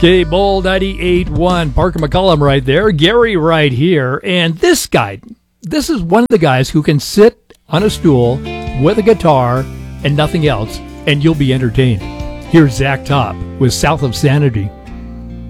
K-Bull 98.1, Parker McCollum right there, Gary right here, and this guy, this is one of the guys who can sit on a stool with a guitar and nothing else, and you'll be entertained. Here's Zach Top with South of Sanity.